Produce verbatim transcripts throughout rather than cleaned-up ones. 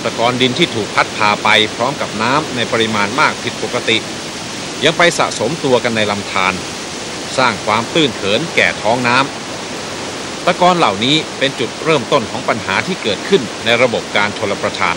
ตะกอนดินที่ถูกพัดพาไปพร้อมกับน้ำในปริมาณมากผิดปกติยังไปสะสมตัวกันในลำธารสร้างความตื้นเขินแก่ท้องน้ำตะกอนเหล่านี้เป็นจุดเริ่มต้นของปัญหาที่เกิดขึ้นในระบบการชลประทาน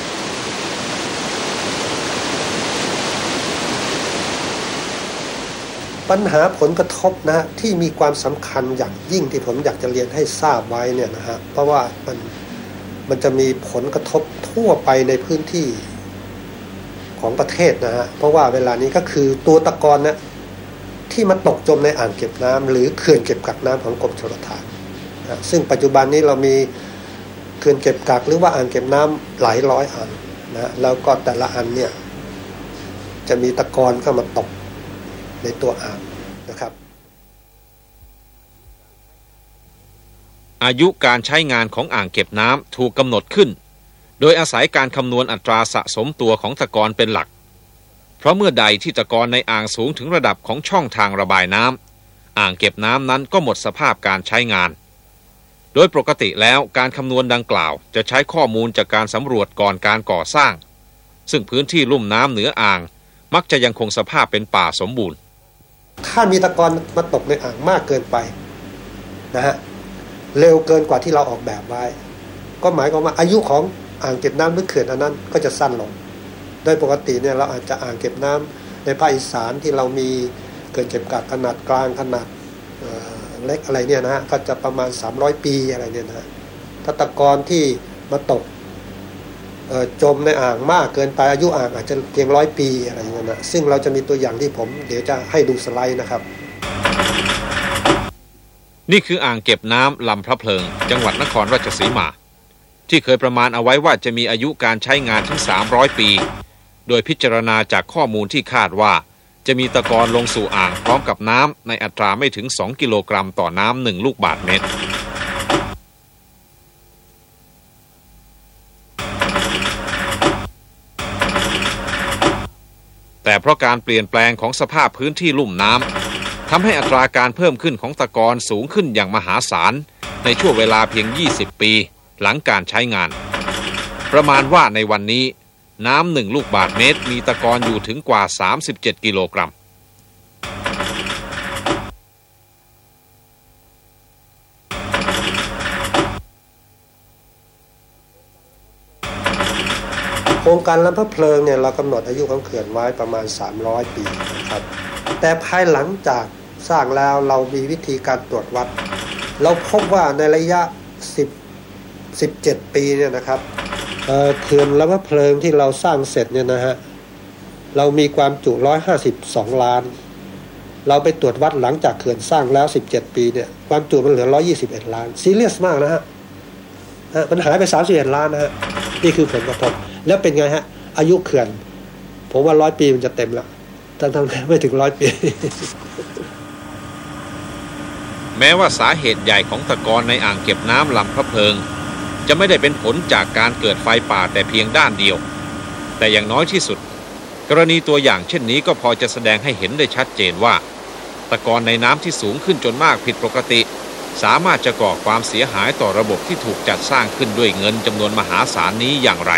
ปัญหาผลกระทบนะที่มีความสำคัญอย่างยิ่งที่ผมอยากจะเรียนให้ทราบไว้เนี่ยนะฮะเพราะว่ามันมันจะมีผลกระทบทั่วไปในพื้นที่ของประเทศนะฮะเพราะว่าเวลานี้ก็คือตัวตะกอนนะที่มาตกจมในอ่างเก็บน้ำหรือเขื่อนเก็บกักน้ำของกรมชลประทานนะซึ่งปัจจุบันนี้เรามีเขื่อนเก็บกักหรือว่าอ่างเก็บน้ำหลายร้อยอันนะแล้วก็แต่ละอันเนี่ยจะมีตะกอนเข้ามาตกในตัวอ่างนะครับอายุการใช้งานของอ่างเก็บน้ำถูกกำหนดขึ้นโดยอาศัยการคำนวณอัตราสะสมตัวของตะกอนเป็นหลักเพราะเมื่อใดที่ตะกอนในอ่างสูงถึงระดับของช่องทางระบายน้ำอ่างเก็บน้ำนั้นก็หมดสภาพการใช้งานโดยปกติแล้วการคำนวณดังกล่าวจะใช้ข้อมูลจากการสำรวจก่อนการก่อสร้างซึ่งพื้นที่ลุ่มน้ำเหนืออ่างมักจะยังคงสภาพเป็นป่าสมบูรณ์ถ้ามีตะกอนมาตกในอ่างมากเกินไปนะฮะเร็วเกินกว่าที่เราออกแบบไว้ก็หมายความว่าอายุของอ่างเก็บน้ำหรือเขื่อนอันนั้นก็จะสั้นลงโดยปกติเนี่ยเราอาจจะอ่างเก็บน้ำในภาคอีสานที่เรามีเขื่อนเก็บกักขนาดกลางขนาดเล็กอะไรเนี่ยนะฮะก็จะประมาณสามร้อยปีอะไรเนี่ยนะถ้าตะกอนที่มาตกจมในอ่างมากเกินไปอายุอ่างอาจจะเพียงร้อยปีอะไรอย่างเงี้ยนะซึ่งเราจะมีตัวอย่างที่ผมเดี๋ยวจะให้ดูสไลด์นะครับนี่คืออ่างเก็บน้ำลำพระเพลิงจังหวัดนครราชสีมาที่เคยประมาณเอาไว้ว่าจะมีอายุการใช้งานถึงสามร้อยปีโดยพิจารณาจากข้อมูลที่คาดว่าจะมีตะกอนลงสู่อ่างพร้อมกับน้ำในอัตราไม่ถึงสองกิโลกรัมต่อน้ำหนึ่งลูกบาศก์เมตรแต่เพราะการเปลี่ยนแปลงของสภาพพื้นที่ลุ่มน้ำทำให้อัตราการเพิ่มขึ้นของตะกอนสูงขึ้นอย่างมหาศาลในช่วงเวลาเพียงยี่สิบปีหลังการใช้งานประมาณว่าในวันนี้น้ำหนึ่งลูกบาศก์เมตรมีตะกอนอยู่ถึงกว่าสามสิบเจ็ดกิโลกรัมโครงการลำพะเพลิงเนี่ยเรากำหนดอายุของเขื่อนไว้ประมาณสามร้อยปีนะครับแต่ภายหลังจากสร้างแล้วเรามีวิธีการตรวจวัดเราพบว่าในระยะสิบ สิบเจ็ดปีเนี่ยนะครับเอ่อเขื่อนลำพะเพลิงที่เราสร้างเสร็จเนี่ยนะฮะเรามีความจุหนึ่งร้อยห้าสิบสองล้านเราไปตรวจวัดหลังจากเขื่อนสร้างแล้วสิบเจ็ดปีเนี่ยความจุมันเหลือหนึ่งร้อยยี่สิบเอ็ดล้านซีเรียสมากนะฮะมันหายไปสามสิบเอ็ดล้านนะฮะนี่คือผลกระทบแล้วเป็นไงฮะอายุเขื่อนผมว่าร้อยปีมันจะเต็มแล้วทั้งๆไม่ถึงร้อยปีแม้ว่าสาเหตุใหญ่ของตะกอนในอ่างเก็บน้ำลำพระเพลิงจะไม่ได้เป็นผลจากการเกิดไฟป่าแต่เพียงด้านเดียวแต่อย่างน้อยที่สุดกรณีตัวอย่างเช่นนี้ก็พอจะแสดงให้เห็นได้ชัดเจนว่าตะกอนในน้ำที่สูงขึ้นจนมากผิดปกติสามารถจะก่อความเสียหายต่อระบบที่ถูกจัดสร้างขึ้นด้วยเงินจำนวนมหาศาลนี้อย่างไร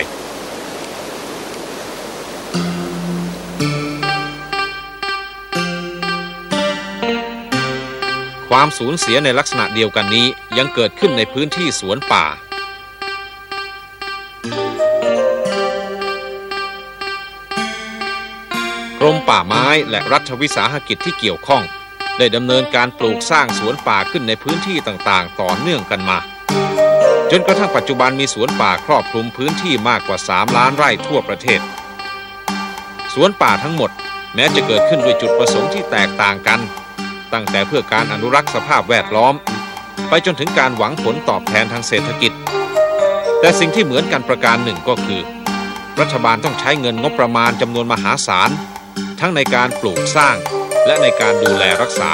ความสูญเสียในลักษณะเดียวกันนี้ยังเกิดขึ้นในพื้นที่สวนป่ากรมป่าไม้และรัฐวิสาหกิจที่เกี่ยวข้องได้ดำเนินการปลูกสร้างสวนป่าขึ้นในพื้นที่ต่างๆต่อเนื่องกันมาจนกระทั่งปัจจุบันมีสวนป่าครอบคลุมพื้นที่มากกว่าสามล้านไร่ทั่วประเทศสวนป่าทั้งหมดแม้จะเกิดขึ้นด้วยจุดประสงค์ที่แตกต่างกันตั้งแต่เพื่อการอนุรักษ์สภาพแวดล้อมไปจนถึงการหวังผลตอบแทนทางเศรษฐกิจแต่สิ่งที่เหมือนกันประการหนึ่งก็คือรัฐบาลต้องใช้เงินงบประมาณจำนวนมหาศาลทั้งในการปลูกสร้างและในการดูแลรักษา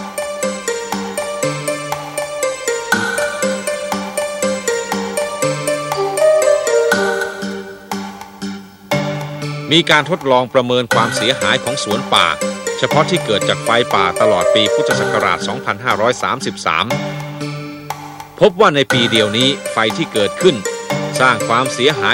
มีการทดลองประเมินความเสียหายของสวนป่าเฉพาะที่เกิดจากไฟป่าตลอดปีพุทธศักราช สองพันห้าร้อยสามสิบสาม พบว่าในปีเดียวนี้ไฟที่เกิดขึ้นสร้างความเสียหาย